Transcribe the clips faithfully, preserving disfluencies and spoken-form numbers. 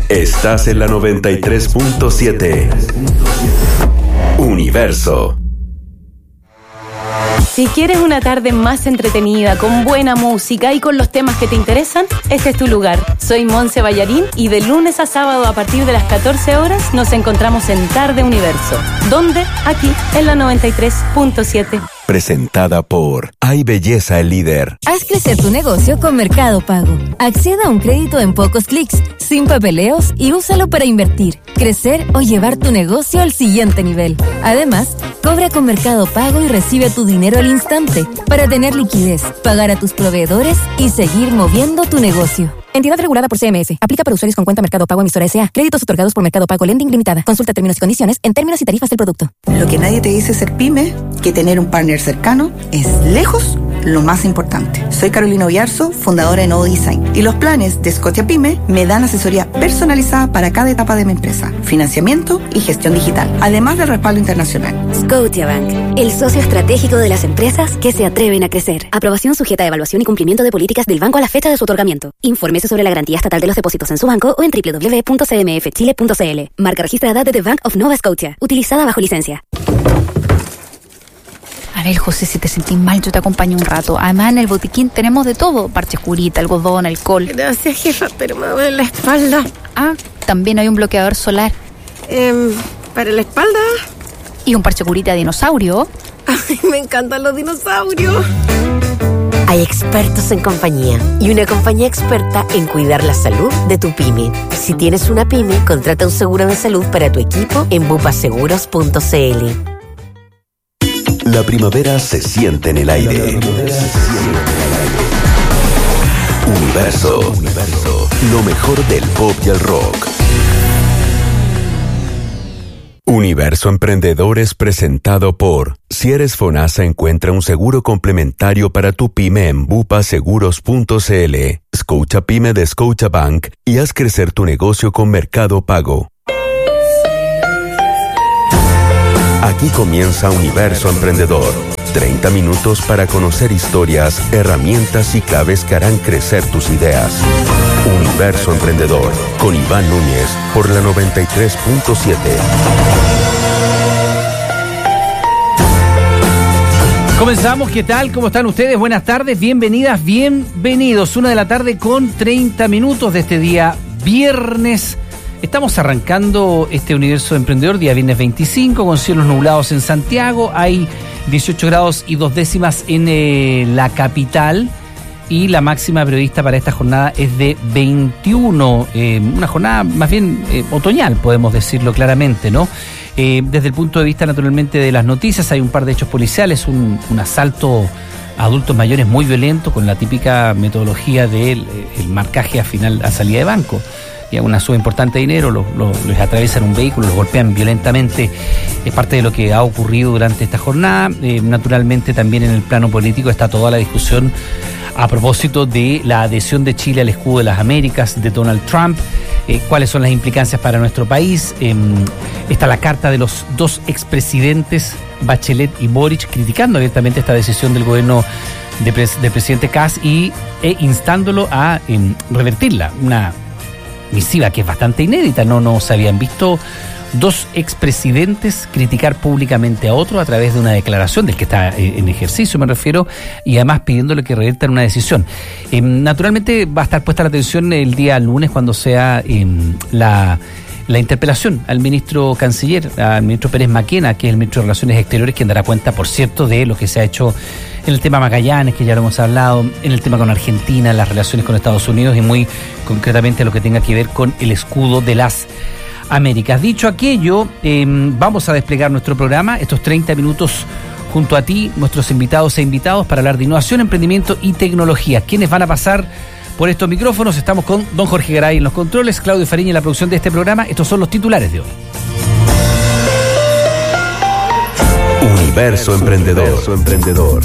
Estás en la noventa y tres punto siete. Universo. Si quieres una tarde más entretenida, con buena música y con los temas que te interesan, este es tu lugar. Soy Monse Ballarín y de lunes a sábado a partir de las catorce horas nos encontramos en Tarde Universo. ¿Dónde? Aquí, en la noventa y tres punto siete. Presentada por Hay Belleza el Líder. Haz crecer tu negocio con Mercado Pago. Acceda a un crédito en pocos clics, sin papeleos y úsalo para invertir, crecer o llevar tu negocio al siguiente nivel. Además, cobra con Mercado Pago y recibe tu dinero al instante para tener liquidez, pagar a tus proveedores y seguir moviendo tu negocio. Entidad regulada por C M F. Aplica para usuarios con cuenta Mercado Pago Emisora S A. Créditos otorgados por Mercado Pago Lending Limitada. Consulta términos y condiciones en términos y tarifas del producto. Lo que nadie te dice ser pyme, que tener un partner cercano es lejos lo más importante. Soy Carolina Villarzo, fundadora de Novo Design. Y los planes de Scotia Pyme me dan asesoría personalizada para cada etapa de mi empresa, financiamiento y gestión digital, además del respaldo internacional. Scotiabank, el socio estratégico de las empresas que se atreven a crecer. Aprobación sujeta a evaluación y cumplimiento de políticas del banco a la fecha de su otorgamiento. Infórmese sobre la garantía estatal de los depósitos en su banco o en doble u doble u doble u punto c m f chile punto c l. Marca registrada de The Bank of Nova Scotia. Utilizada bajo licencia. A ver, José, si te sentís mal, yo te acompaño un rato. Además, en el botiquín tenemos de todo. Parches curita, algodón, alcohol. Gracias, jefa, pero me duele la espalda. Ah, también hay un bloqueador solar. Eh, ¿Para la espalda? Y un parche curita de dinosaurio. Ay, me encantan los dinosaurios. Hay expertos en compañía y una compañía experta en cuidar la salud de tu pyme. Si tienes una pyme, contrata un seguro de salud para tu equipo en bupaseguros punto c l. La primavera se siente en el aire. Universo. Universo. Lo mejor del pop y el rock. Universo Emprendedores presentado por Si eres FONASA, encuentra un seguro complementario para tu pyme en bupaseguros punto c l. Scotia Pyme de Scotiabank y haz crecer tu negocio con Mercado Pago. Aquí comienza Universo Emprendedor. treinta minutos para conocer historias, herramientas y claves que harán crecer tus ideas. Universo Emprendedor, con Iván Núñez, por la noventa y tres punto siete. Comenzamos, ¿qué tal? ¿Cómo están ustedes? Buenas tardes, bienvenidas, bienvenidos. Una de la tarde con treinta minutos de este día viernes. Estamos arrancando este Universo Emprendedor, día viernes veinticinco, con cielos nublados en Santiago. Hay dieciocho grados y dos décimas en eh, la capital. Y la máxima prevista para esta jornada es de veintiuno. Eh, una jornada más bien eh, otoñal, podemos decirlo claramente, ¿no? Eh, desde el punto de vista, naturalmente, de las noticias, hay un par de hechos policiales, un, un asalto a adultos mayores muy violento, con la típica metodología del el marcaje a final a salida de banco. Y a una suma importante de dinero, los, los, les atraviesan un vehículo, los golpean violentamente. Es parte de lo que ha ocurrido durante esta jornada. Eh, naturalmente, también en el plano político está toda la discusión a propósito de la adhesión de Chile al escudo de las Américas de Donald Trump. Eh, ¿Cuáles son las implicancias para nuestro país? Eh, está la carta de los dos expresidentes, Bachelet y Boric, criticando abiertamente esta decisión del gobierno de pres- del presidente Kass y e instándolo a eh, revertirla. Una misiva que es bastante inédita, no, no se habían visto dos expresidentes criticar públicamente a otro a través de una declaración del que está en ejercicio, me refiero, y además pidiéndole que reviertan una decisión. Eh, naturalmente va a estar puesta la atención el día lunes cuando sea eh, la... la interpelación al ministro canciller, al ministro Pérez Maquena, que es el ministro de Relaciones Exteriores, quien dará cuenta, por cierto, de lo que se ha hecho en el tema Magallanes, que ya lo hemos hablado, en el tema con Argentina, las relaciones con Estados Unidos y muy concretamente lo que tenga que ver con el escudo de las Américas. Dicho aquello, eh, vamos a desplegar nuestro programa, estos treinta minutos junto a ti, nuestros invitados e invitados, para hablar de innovación, emprendimiento y tecnología. ¿Quiénes van a pasar por estos micrófonos? Estamos con don Jorge Garay en los controles, Claudio Fariña en la producción de este programa. Estos son los titulares de hoy. Universo Emprendedor. Universo Emprendedor.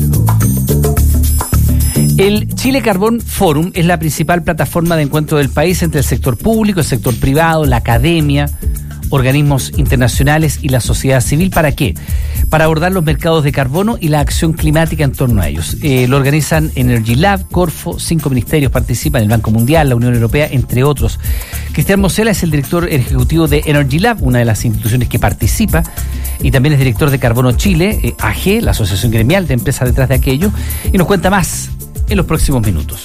El Chile Carbón Forum es la principal plataforma de encuentro del país entre el sector público, el sector privado, la academia, organismos internacionales y la sociedad civil. ¿Para qué? Para abordar los mercados de carbono y la acción climática en torno a ellos. Eh, lo organizan Energy Lab, Corfo, cinco ministerios participan, el Banco Mundial, la Unión Europea, entre otros. Cristian Mosela es el director ejecutivo de Energy Lab, una de las instituciones que participa, y también es director de Carbono Chile, eh, A G, la asociación gremial de empresas detrás de aquello, y nos cuenta más en los próximos minutos.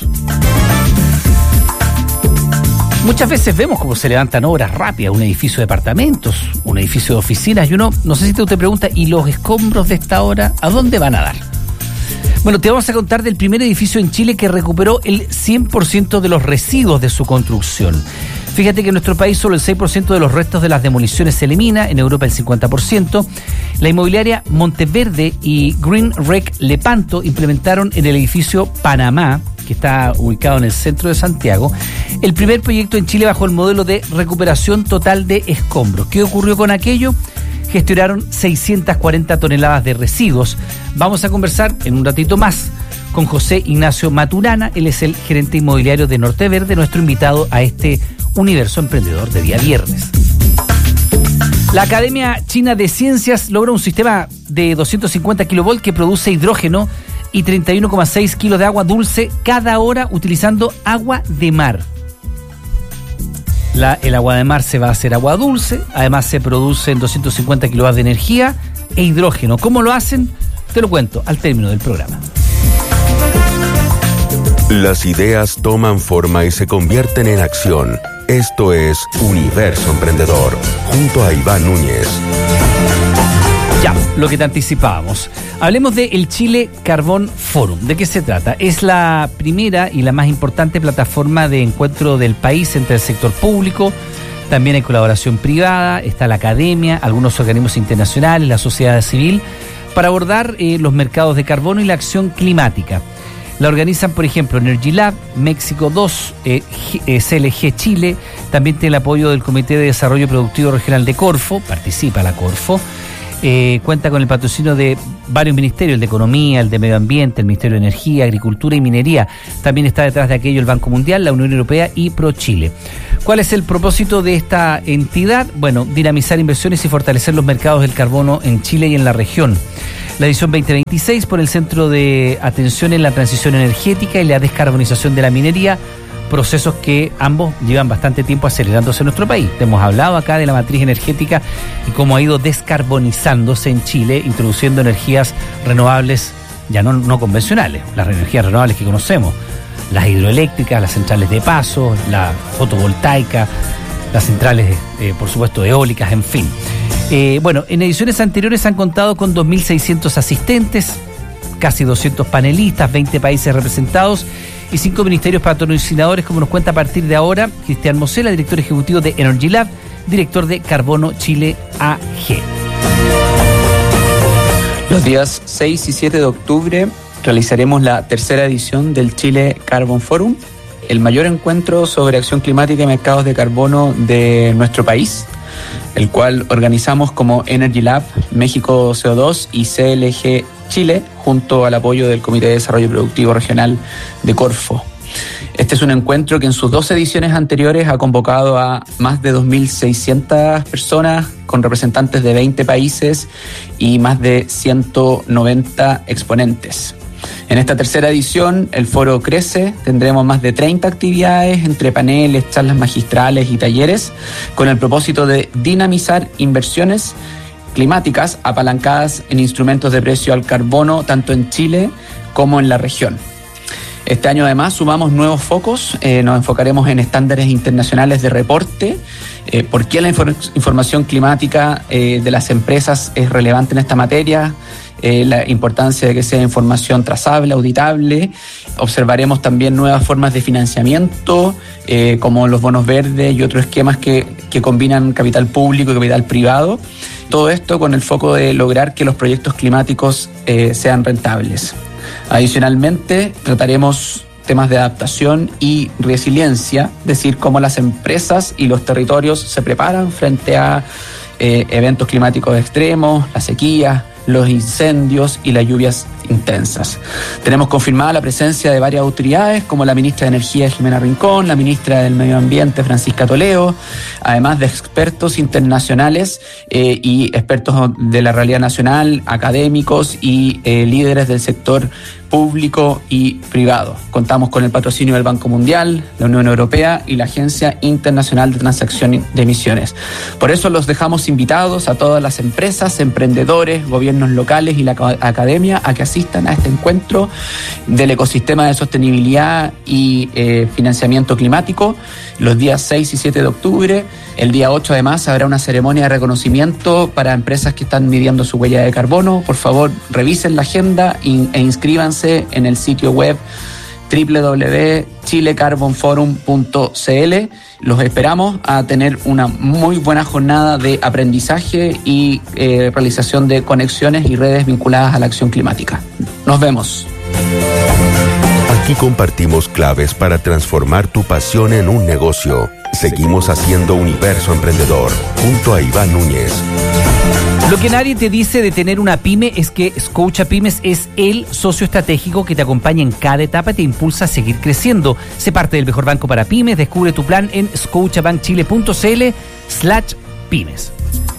Muchas veces vemos cómo se levantan obras rápidas, un edificio de departamentos, un edificio de oficinas, y uno, no sé si te, te pregunta, ¿y los escombros de esta obra a dónde van a dar? Bueno, te vamos a contar del primer edificio en Chile que recuperó el cien por ciento de los residuos de su construcción. Fíjate que en nuestro país solo el seis por ciento de los restos de las demoliciones se elimina, en Europa el cincuenta por ciento. La inmobiliaria Monteverde y Green Rec Lepanto implementaron en el edificio Panamá, que está ubicado en el centro de Santiago, el primer proyecto en Chile bajo el modelo de recuperación total de escombros. ¿Qué ocurrió con aquello? Gestionaron seiscientas cuarenta toneladas de residuos. Vamos a conversar en un ratito más con José Ignacio Maturana. Él es el gerente inmobiliario de Monteverde, nuestro invitado a este Universo Emprendedor de día viernes. La Academia China de Ciencias logra un sistema de doscientos cincuenta kilovolts que produce hidrógeno y treinta y uno coma seis kilos de agua dulce cada hora utilizando agua de mar. La, el agua de mar se va a hacer agua dulce, además se producen doscientos cincuenta kilovatios de energía e hidrógeno. ¿Cómo lo hacen? Te lo cuento al término del programa. Las ideas toman forma y se convierten en acción. Esto es Universo Emprendedor, junto a Iván Núñez. Ya, lo que te anticipábamos. Hablemos de el Chile Carbon Forum. ¿De qué se trata? Es la primera y la más importante plataforma de encuentro del país entre el sector público, también hay colaboración privada, está la academia, algunos organismos internacionales, la sociedad civil, para abordar eh, los mercados de carbono y la acción climática. La organizan, por ejemplo, Energy Lab, México dos, eh, eh, C L G Chile, también tiene el apoyo del Comité de Desarrollo Productivo Regional de Corfo, participa la Corfo, eh, cuenta con el patrocinio de varios ministerios, el de Economía, el de Medio Ambiente, el Ministerio de Energía, Agricultura y Minería. También está detrás de aquello el Banco Mundial, la Unión Europea y ProChile. ¿Cuál es el propósito de esta entidad? Bueno, dinamizar inversiones y fortalecer los mercados del carbono en Chile y en la región. La edición veinte veintiséis por el Centro de Atención en la Transición Energética y la Descarbonización de la Minería, procesos que ambos llevan bastante tiempo acelerándose en nuestro país. Hemos hablado acá de la matriz energética y cómo ha ido descarbonizándose en Chile, introduciendo energías renovables ya no, no convencionales, las energías renovables que conocemos, las hidroeléctricas, las centrales de paso, la fotovoltaica, las centrales, eh, por supuesto, eólicas, en fin. Eh, bueno, en ediciones anteriores han contado con dos mil seiscientos asistentes, casi doscientos panelistas, veinte países representados y cinco ministerios patrocinadores, como nos cuenta a partir de ahora Cristian Mosela, director ejecutivo de Energy Lab, director de Carbono Chile A G. Los días seis y siete de octubre realizaremos la tercera edición del Chile Carbon Forum, el mayor encuentro sobre acción climática y mercados de carbono de nuestro país, el cual organizamos como Energy Lab, México C O dos y C L G Chile, junto al apoyo del Comité de Desarrollo Productivo Regional de Corfo. Este es un encuentro que en sus dos ediciones anteriores ha convocado a más de dos mil seiscientas personas con representantes de veinte países y más de ciento noventa exponentes. En esta tercera edición, el foro crece, tendremos más de treinta actividades entre paneles, charlas magistrales y talleres, con el propósito de dinamizar inversiones climáticas apalancadas en instrumentos de precio al carbono, tanto en Chile como en la región. Este año además sumamos nuevos focos, eh, nos enfocaremos en estándares internacionales de reporte, eh, por qué la infor- información climática eh, de las empresas es relevante en esta materia, Eh, la importancia de que sea información trazable, auditable. Observaremos también nuevas formas de financiamiento, eh, como los bonos verdes y otros esquemas que, que combinan capital público y capital privado. Todo esto con el foco de lograr que los proyectos climáticos eh, sean rentables. Adicionalmente, trataremos temas de adaptación y resiliencia, es decir, cómo las empresas y los territorios se preparan frente a eh, eventos climáticos extremos, la sequía, los incendios y las lluvias intensas. Tenemos confirmada la presencia de varias autoridades, como la ministra de Energía, Jimena Rincón, la ministra del Medio Ambiente, Francisca Toledo, además de expertos internacionales eh, y expertos de la realidad nacional, académicos y eh, líderes del sector público y privado. Contamos con el patrocinio del Banco Mundial, la Unión Europea y la Agencia Internacional de Transacción de Emisiones. Por eso los dejamos invitados a todas las empresas, emprendedores, gobiernos locales y la academia a que asistan a este encuentro del ecosistema de sostenibilidad y eh, financiamiento climático los días seis y siete de octubre. El día ocho además habrá una ceremonia de reconocimiento para empresas que están midiendo su huella de carbono. Por favor, revisen la agenda e inscríbanse en el sitio web doble u doble u doble u punto chile carbon forum punto c l. Los esperamos a tener una muy buena jornada de aprendizaje y eh, realización de conexiones y redes vinculadas a la acción climática. Nos vemos. Aquí compartimos claves para transformar tu pasión en un negocio. Seguimos haciendo Universo Emprendedor, junto a Iván Núñez. Lo que nadie te dice de tener una pyme es que Scotiapymes es el socio estratégico que te acompaña en cada etapa y te impulsa a seguir creciendo. Sé parte del mejor banco para pymes. Descubre tu plan en scotiabankchile punto c l slash pymes.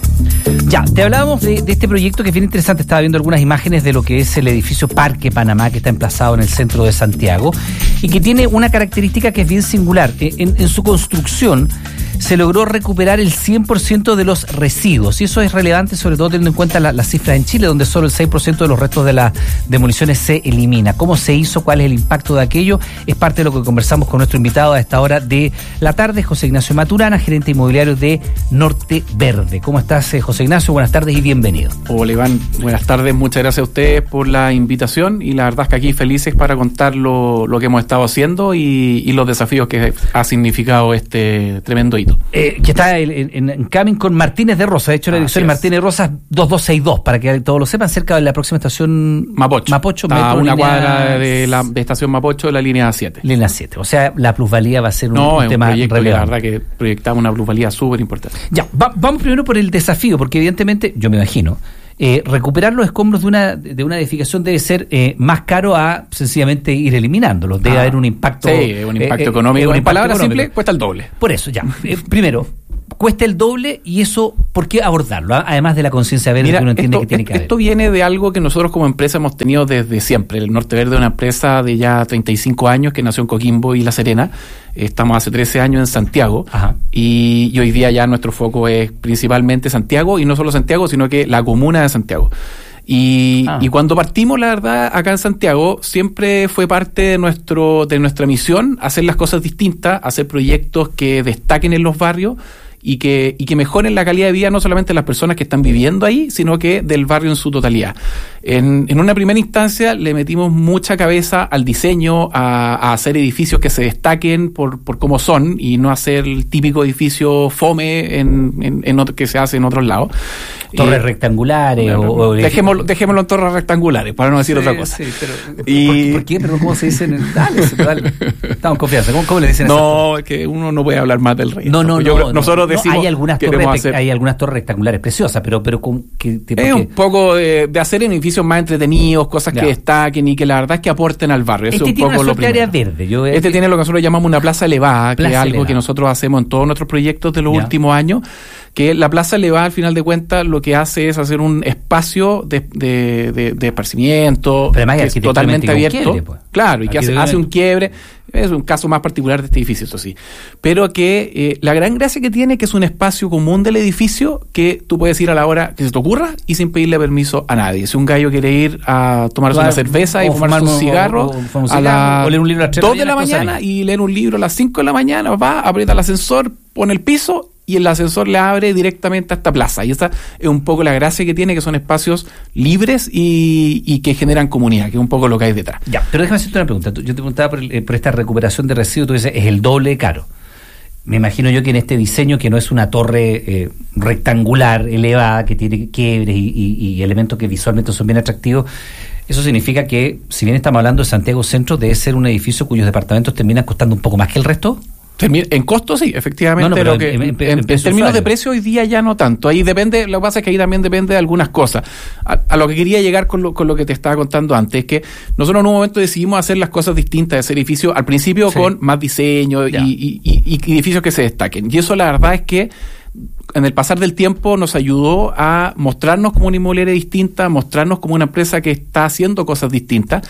Ya, te hablábamos de, de este proyecto que es bien interesante. Estaba viendo algunas imágenes de lo que es el edificio Parque Panamá, que está emplazado en el centro de Santiago y que tiene una característica que es bien singular. En, en su construcción se logró recuperar el cien por ciento de los residuos, y eso es relevante sobre todo teniendo en cuenta la, las cifras en Chile, donde solo el seis por ciento de los restos de las demoliciones se elimina. ¿Cómo se hizo? ¿Cuál es el impacto de aquello? Es parte de lo que conversamos con nuestro invitado a esta hora de la tarde, José Ignacio Maturana, gerente inmobiliario de Norte Verde. ¿Cómo estás, José Ignacio? Buenas tardes y bienvenido. Hola, Iván, buenas tardes, muchas gracias a ustedes por la invitación, y la verdad es que aquí felices para contar lo, lo que hemos estado haciendo y, y los desafíos que ha significado este tremendo hito. Eh, que está en, en, en Camin con Martínez de Rosa. De hecho, la dirección es Martínez de Rosa dos dos seis dos, para que todos lo sepan, cerca de la próxima estación Mapocho. Mapocho, a una cuadra de la de estación Mapocho, de la línea siete. Línea siete. O sea, la plusvalía va a ser un, no, un es tema un proyecto relevante. Que la verdad que proyectamos una plusvalía súper importante. Ya, va, vamos primero por el desafío, porque evidentemente, yo me imagino, eh, recuperar los escombros de una de una edificación debe ser eh, más caro a sencillamente ir eliminándolos. Debe ah, haber un impacto... Sí, un impacto eh, económico. Eh, un en palabras simples, cuesta el doble. Por eso, ya. Eh, primero... cuesta el doble, y eso, ¿por qué abordarlo? Además de la conciencia verde. Mira, que uno entiende esto, que tiene que haber. Esto viene de algo que nosotros como empresa hemos tenido desde siempre. El Norte Verde es una empresa de ya treinta y cinco años que nació en Coquimbo y La Serena. Estamos hace trece años en Santiago. Ajá. Y, y hoy día ya nuestro foco es principalmente Santiago, y no solo Santiago, sino que la comuna de Santiago. Y, ah. y cuando partimos, la verdad, acá en Santiago, siempre fue parte de nuestro de nuestra misión hacer las cosas distintas, hacer proyectos que destaquen en los barrios y que y que mejoren la calidad de vida no solamente de las personas que están viviendo ahí, sino que del barrio en su totalidad. En, en una primera instancia le metimos mucha cabeza al diseño, a, a hacer edificios que se destaquen por, por cómo son, y no hacer el típico edificio fome en, en, en otro, que se hace en otros lados. Torres eh, rectangulares no, no, o... Dejémoslo, dejémoslo en torres rectangulares, para no decir sí, otra cosa. Sí, pero, y... ¿por, ¿Por qué? ¿Pero cómo se dice? Dale, dale. Estamos en confianza. ¿Cómo, cómo le dicen eso? No, es que uno no puede hablar más del rey. No, no, Yo, no. Nosotros no, decimos no, hay algunas torres hacer... hay algunas torres rectangulares preciosas, pero pero con que es un poco de, de hacer edificios más entretenidos, cosas ya. que destaquen y que la verdad es que aporten al barrio. Eso este es un tiene poco una lo primero. área verde. Yo, este eh, tiene lo que nosotros llamamos una plaza elevada, plaza que es algo elevada. que nosotros hacemos en todos nuestros proyectos de los ya. últimos años. Que la plaza elevada, al final de cuentas, lo que hace es hacer un espacio de, de, de, de esparcimiento, pero además, que es totalmente abierto. Quiebre, pues. Claro, y que hace, hace un quiebre. Es un caso más particular de este edificio, eso sí. Pero que eh, la gran gracia que tiene, que es un espacio común del edificio, que tú puedes ir a la hora que se te ocurra y sin pedirle permiso a nadie. Si un gallo quiere ir a tomarse claro, una cerveza y fumarse un cigarro, o, o, o a las leer un libro a las dos de la mañana y leer un libro a las cinco de la mañana, va, aprieta el ascensor, pone el piso y el ascensor le abre directamente a esta plaza. Y esta es un poco la gracia que tiene, que son espacios libres y, y que generan comunidad, que es un poco lo que hay detrás. Ya, pero déjame hacerte una pregunta. Yo te preguntaba por, el, por esta recuperación de residuos, tú dices, es el doble caro. Me imagino yo que en este diseño, que no es una torre eh, rectangular, elevada, que tiene quiebres y, y, y elementos que visualmente son bien atractivos, eso significa que, si bien estamos hablando de Santiago Centro, debe ser un edificio cuyos departamentos terminan costando un poco más que el resto. En costo sí, efectivamente, no, no, pero lo que, en, en, en, en, en términos usuario. de precio hoy día ya no tanto. Ahí depende, lo que pasa es que ahí también depende de algunas cosas. A, a lo que quería llegar con lo, con lo que te estaba contando antes, es que nosotros en un momento decidimos hacer las cosas distintas de ese edificio, al principio sí. con más diseño y, y, y, y edificios que se destaquen. Y eso la verdad es que en el pasar del tiempo nos ayudó a mostrarnos como una inmobiliaria distinta, mostrarnos como una empresa que está haciendo cosas distintas.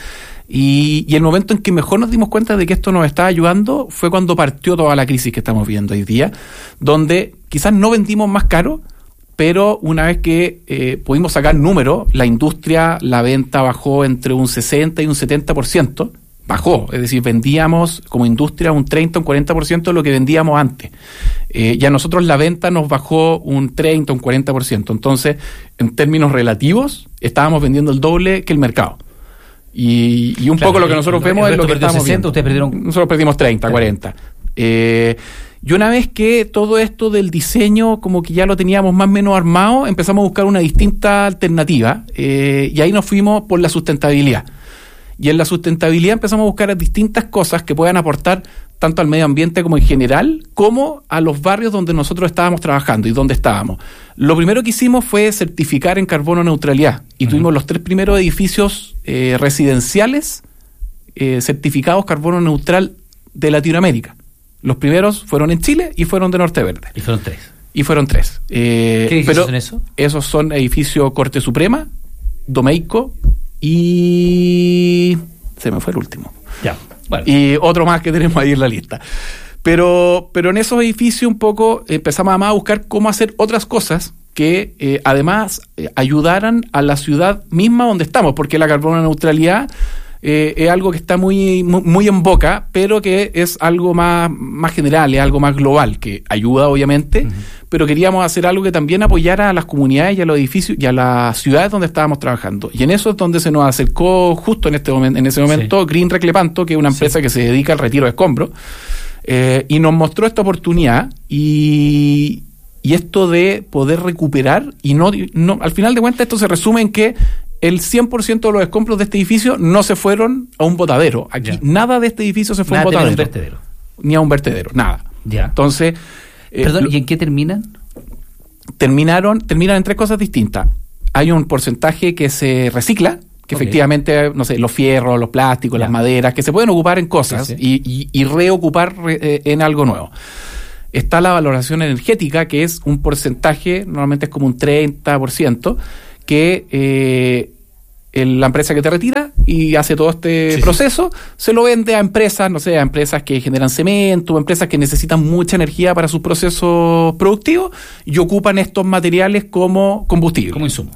Y, y el momento en que mejor nos dimos cuenta de que esto nos estaba ayudando fue cuando partió toda la crisis que estamos viendo hoy día, donde quizás no vendimos más caro, pero una vez que eh, pudimos sacar números, la industria, la venta bajó entre un sesenta y un setenta por ciento, bajó, es decir, vendíamos como industria un treinta, un cuarenta por ciento de lo que vendíamos antes. Eh, y a nosotros la venta nos bajó un treinta, un cuarenta por ciento. Entonces, en términos relativos, estábamos vendiendo el doble que el mercado. Y, y un claro, poco lo que nosotros el, vemos el es lo que estamos sesenta, viendo. Ustedes perdieron... Nosotros perdimos treinta, sí. cuarenta. Eh, y una vez que todo esto del diseño como que ya lo teníamos más o menos armado, empezamos a buscar una distinta alternativa eh, y ahí nos fuimos por la sustentabilidad. Y en la sustentabilidad empezamos a buscar distintas cosas que puedan aportar tanto al medio ambiente como en general, como a los barrios donde nosotros estábamos trabajando y donde estábamos. Lo primero que hicimos fue certificar en carbono neutralidad y uh-huh. tuvimos los tres primeros edificios eh, residenciales eh, certificados carbono neutral de Latinoamérica. Los primeros fueron en Chile y fueron de Norte Verde. Y fueron tres. Y fueron tres. Eh, ¿Qué edificios pero son esos? Esos son edificio Corte Suprema, Domeico y... se me fue el último. Ya. Bueno. Y otro más que tenemos ahí en la lista. Pero, pero en esos edificios un poco empezamos además a buscar cómo hacer otras cosas que eh, además eh, ayudaran a la ciudad misma donde estamos, porque la carbono neutralidad eh, es algo que está muy, muy, muy en boca, pero que es algo más, más general, es algo más global, que ayuda obviamente, uh-huh. pero queríamos hacer algo que también apoyara a las comunidades y a los edificios y a las ciudades donde estábamos trabajando. Y en eso es donde se nos acercó justo en este momento, en ese momento, sí. Green Reclepanto, que es una empresa sí. que se dedica al retiro de escombros, eh, y nos mostró esta oportunidad y, y esto de poder recuperar y no, no, al final de cuentas esto se resume en que el cien por ciento de los escombros de este edificio no se fueron a un botadero. Aquí ya. Nada de este edificio se fue nada a un botadero. Un vertedero. Ni a un vertedero, nada. Ya. Entonces... Eh, Perdón, ¿y en qué terminan? Terminaron, terminan en tres cosas distintas. Hay un porcentaje que se recicla, que okay. efectivamente, no sé, los fierros, los plásticos, ya. las maderas, que se pueden ocupar en cosas sí, sí. Y, y, y reocupar re, eh, en algo nuevo. Está la valoración energética, que es un porcentaje, normalmente es como un treinta por ciento, que eh, el, la empresa que te retira y hace todo este sí, proceso, sí. se lo vende a empresas, no sé, a empresas que generan cemento, empresas que necesitan mucha energía para sus procesos productivos y ocupan estos materiales como combustible. Como insumo.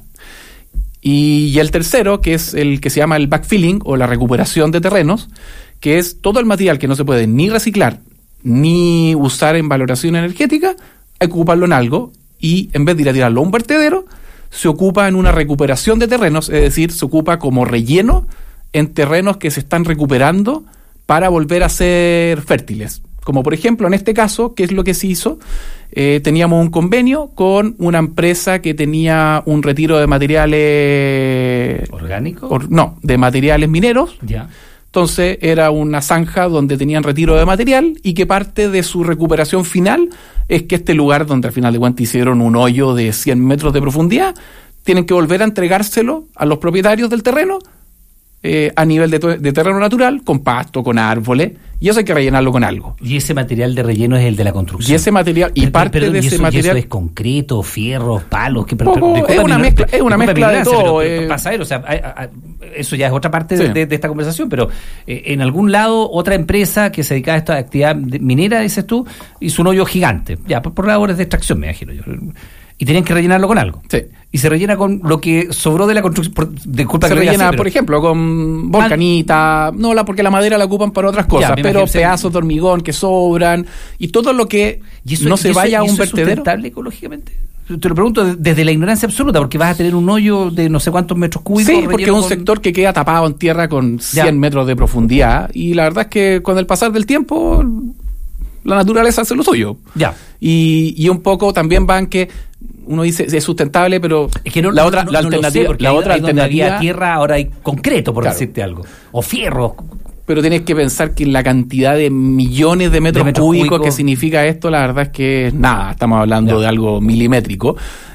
Y, y el tercero, que es el que se llama el backfilling o la recuperación de terrenos, que es todo el material que no se puede ni reciclar ni usar en valoración energética, hay que ocuparlo en algo y en vez de ir a tirarlo a un vertedero, se ocupa en una recuperación de terrenos, es decir, se ocupa como relleno en terrenos que se están recuperando para volver a ser fértiles. Como por ejemplo, en este caso, ¿qué es lo que se hizo? Eh, teníamos un convenio con una empresa que tenía un retiro de materiales... ¿Orgánicos? Or, no, de materiales mineros. Ya. Entonces era una zanja donde tenían retiro de material y que parte de su recuperación final es que este lugar donde al final de cuentas hicieron un hoyo de cien metros de profundidad, tienen que volver a entregárselo a los propietarios del terreno eh, a nivel de, de terreno natural, con pasto, con árboles, y eso hay que rellenarlo con algo. Y ese material de relleno es el de la construcción. Y ese material, y pero, parte perdón, de y ese eso, material... ¿y eso es concreto, fierros, palos? Que, pero, pero, es una mezcla, es una mezcla de todo. Pero, pero, pasa a ver, o sea, a, a, eso ya es otra parte sí. de, de esta conversación, pero eh, en algún lado, otra empresa que se dedica a esta actividad minera, dices tú, hizo un hoyo gigante, ya, por, por labores de extracción, me imagino yo. Y tenían que rellenarlo con algo. Sí. Y se rellena con lo que sobró de la construcción. Por, disculpa se que rellena, así, pero... por ejemplo, con volcanita, no, la porque la madera la ocupan para otras cosas, ya, pero pedazos de hormigón que sobran y todo lo que ¿Y eso, no se eso, vaya a un eso vertedero. ¿Es sustentable ecológicamente? Te lo pregunto desde la ignorancia absoluta, porque vas a tener un hoyo de no sé cuántos metros cúbicos. Sí, porque es un con... sector que queda tapado en tierra con cien ya. metros de profundidad y la verdad es que con el pasar del tiempo la naturaleza hace lo suyo. Ya. Y, y un poco también van que uno dice es sustentable, pero es que no, la otra no, la no alternativa, lo sé, la hay, otra hay alternativa había tierra, ahora hay concreto, por claro. decirte algo, o fierro. Pero tienes que pensar que la cantidad de millones de metros, de metros cúbicos, cúbicos que significa esto, la verdad es que nada, estamos hablando ya. de algo milimétrico.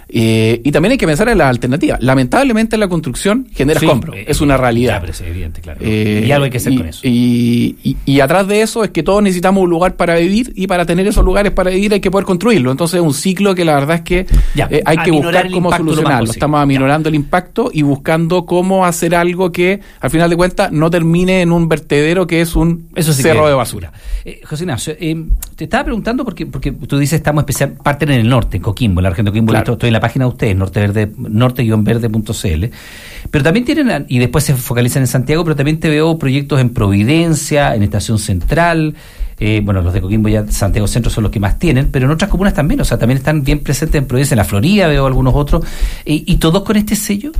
Eh, y también hay que pensar en la alternativa. Lamentablemente la construcción genera sí, escombro, eh, es una realidad. Ya, pero es evidente, claro. Eh, y algo hay que hacer y, con eso. Y, y, y atrás de eso es que todos necesitamos un lugar para vivir, y para tener esos lugares para vivir hay que poder construirlo. Entonces es un ciclo que la verdad es que ya, eh, hay que buscar cómo solucionarlo. Estamos aminorando ya. el impacto y buscando cómo hacer algo que al final de cuentas no termine en un vertedero que es un eso sí cerro que, de basura. Eh, José Ignacio, eh, te estaba preguntando porque porque tú dices estamos especial, parten en el norte, en Coquimbo, en la región de Coquimbo. Claro. Estoy en la página de ustedes, norte verde, norte guion verde punto c l, pero también tienen, y después se focalizan en Santiago, pero también te veo proyectos en Providencia, en Estación Central. Eh, bueno, los de Coquimbo ya Santiago Centro son los que más tienen, pero en otras comunas también, o sea, también están bien presentes en Providencia, en la Florida veo algunos otros, eh, y todos con este sello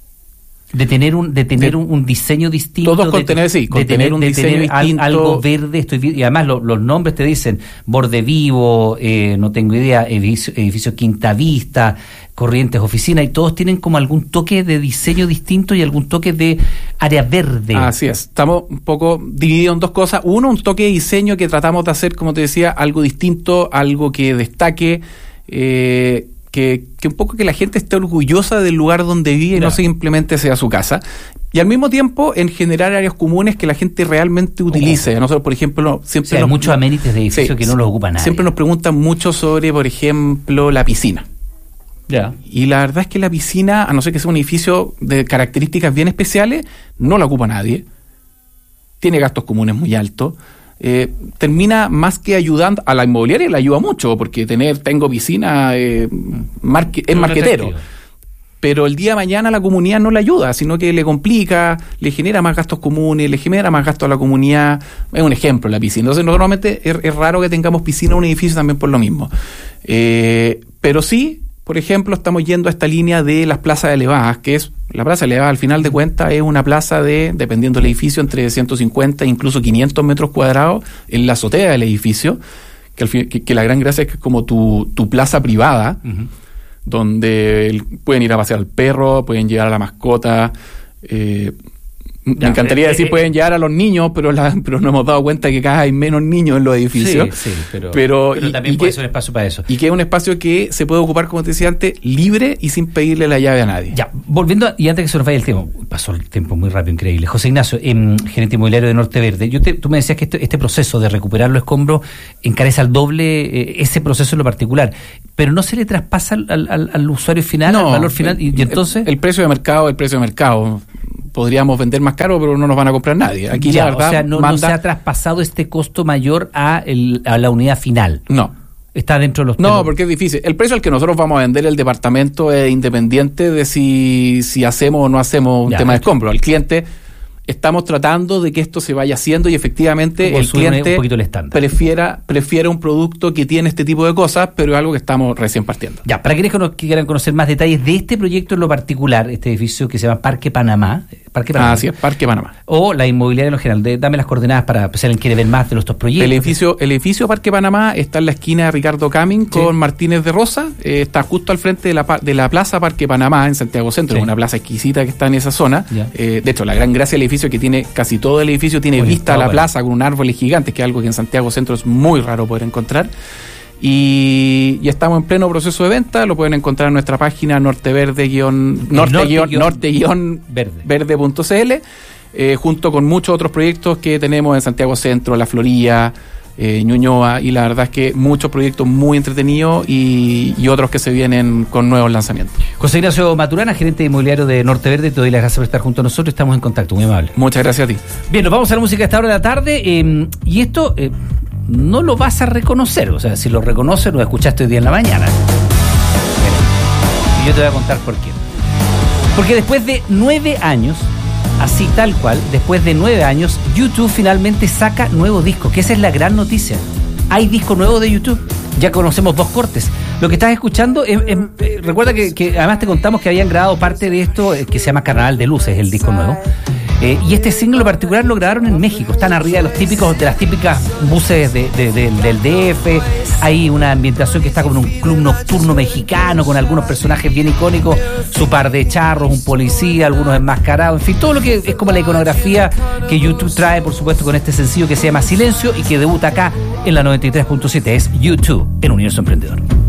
de tener un de tener de, un, un diseño distinto, todos con tener, sí, con de tener un de diseño tener distinto, algo verde, estoy y además lo, los nombres te dicen Borde Vivo, eh, no tengo idea, edificio, edificio Quinta Vista, Corrientes Oficina, y todos tienen como algún toque de diseño distinto y algún toque de área verde. Así es, estamos un poco divididos en dos cosas. Uno, un toque de diseño que tratamos de hacer, como te decía, algo distinto, algo que destaque, eh, que, que un poco que la gente esté orgullosa del lugar donde vive, claro, y no simplemente sea su casa. Y al mismo tiempo en generar áreas comunes que la gente realmente utilice. Uh-huh. Nosotros, por ejemplo, siempre... O sea, hay nos, muchos amenities de edificios sí, que no los ocupa nadie. Siempre nos preguntan mucho sobre, por ejemplo, la piscina. Ya. Y la verdad es que la piscina, a no ser que sea un edificio de características bien especiales, no la ocupa nadie. Tiene gastos comunes muy altos. Eh, termina más que ayudando a la inmobiliaria, le ayuda mucho, porque tener tengo piscina eh, marque, es marquetero. Pero el día de mañana la comunidad no le ayuda, sino que le complica, le genera más gastos comunes, le genera más gastos a la comunidad. Es un ejemplo la piscina. Entonces normalmente es, es raro que tengamos piscina en un edificio también por lo mismo. Eh, pero sí, por ejemplo, estamos yendo a esta línea de las plazas elevadas, que es, la plaza elevada al final de cuentas es una plaza de, dependiendo del edificio, entre ciento cincuenta e incluso quinientos metros cuadrados en la azotea del edificio, que, al fin, que, que la gran gracia es que es como tu, tu plaza privada, uh-huh, donde el, pueden ir a pasear al perro, pueden llevar a la mascota, eh, Ya, me encantaría eh, decir eh, pueden llevar a los niños, pero la, pero nos hemos dado cuenta que cada vez hay menos niños en los edificios. Sí, sí, pero, pero, pero y, también y puede que, ser un espacio para eso. Y que es un espacio que se puede ocupar, como te decía antes, libre y sin pedirle la llave a nadie. Ya, volviendo, a, y antes que se nos vaya el tiempo, pasó el tiempo muy rápido, increíble. José Ignacio, eh, gerente inmobiliario de Norte Verde, yo te, tú me decías que este, este proceso de recuperar los escombros encarece al doble eh, ese proceso en lo particular, pero no se le traspasa al, al, al usuario final, no, al valor final, el, y, y entonces... El, el precio de mercado, el precio de mercado... Podríamos vender más caro, pero no nos van a comprar nadie. Aquí ya, la verdad, o sea, no, manda... no se ha traspasado este costo mayor a, el, a la unidad final. No. Está dentro de los... No, pelos. porque es difícil. El precio al que nosotros vamos a vender el departamento es independiente de si, si hacemos o no hacemos un ya, tema de escombro. Al cliente... Estamos tratando de que esto se vaya haciendo y efectivamente el cliente el prefiera, prefiere un producto que tiene este tipo de cosas, pero es algo que estamos recién partiendo. Ya, para quienes que quieran conocer más detalles de este proyecto en lo particular, este edificio que se llama Parque Panamá. Parque Panamá. Ah, sí, Parque Panamá. O la inmobiliaria en lo general. De, dame las coordenadas para si alguien quiere ver más de estos proyectos. El edificio, el edificio Parque Panamá está en la esquina de Ricardo Camin con sí. Martínez de Rosa. Eh, está justo al frente de la, de la Plaza Parque Panamá en Santiago Centro. Sí. Una plaza exquisita que está en esa zona. Eh, de hecho, la gran gracia del edificio es que tiene casi todo el edificio tiene Bonito, vista a la bueno. plaza con un árbol gigante, que es algo que en Santiago Centro es muy raro poder encontrar. Y, y estamos en pleno proceso de venta, lo pueden encontrar en nuestra página norteverde norte verde punto c l, eh, junto con muchos otros proyectos que tenemos en Santiago Centro, La Florida, eh, Ñuñoa, y la verdad es que muchos proyectos muy entretenidos y, y otros que se vienen con nuevos lanzamientos. José Ignacio Maturana, gerente inmobiliario de Norte Verde, te doy las gracias por estar junto a nosotros, estamos en contacto, muy amable. Muchas gracias a ti. Bien, nos vamos a la música a esta hora de la tarde, eh, y esto eh, no lo vas a reconocer, o sea, si lo reconoces lo escuchaste hoy día en la mañana. Y yo te voy a contar por qué. Porque después de nueve años, así tal cual, después de nueve años, YouTube finalmente saca nuevo disco, que esa es la gran noticia. Hay disco nuevo de YouTube. Ya conocemos dos cortes. Lo que estás escuchando, es, es, eh, recuerda que, que además te contamos que habían grabado parte de esto, eh, que se llama Carnaval de Luces, el disco nuevo. Eh, y este single particular lo grabaron en México. Están arriba de los típicos, de las típicas buses de, de, de, del D F. Hay una ambientación que está como en un club nocturno mexicano, con algunos personajes bien icónicos, su par de charros, un policía, algunos enmascarados, en fin, todo lo que es como la iconografía que YouTube trae, por supuesto, con este sencillo que se llama Silencio y que debuta acá en la noventa y tres punto siete. Es YouTube en Universo Emprendedor.